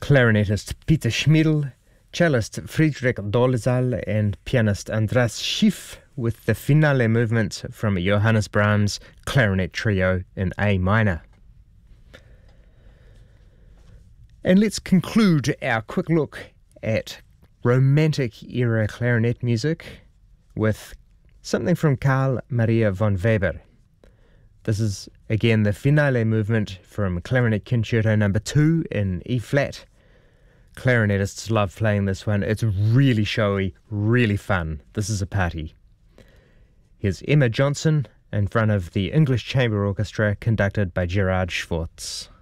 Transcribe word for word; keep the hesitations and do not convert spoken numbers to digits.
clarinetist Peter Schmidl, cellist Friedrich Dolezal, and pianist Andras Schiff with the finale movement from Johannes Brahms' Clarinet Trio in A minor. And let's conclude our quick look at Romantic era clarinet music with something from Carl Maria von Weber. This is again the finale movement from Clarinet Concerto number two in E flat. Clarinetists love playing this one. It's really showy, really fun. This is a party. Here's Emma Johnson in front of the English Chamber Orchestra conducted by Gerard Schwartz.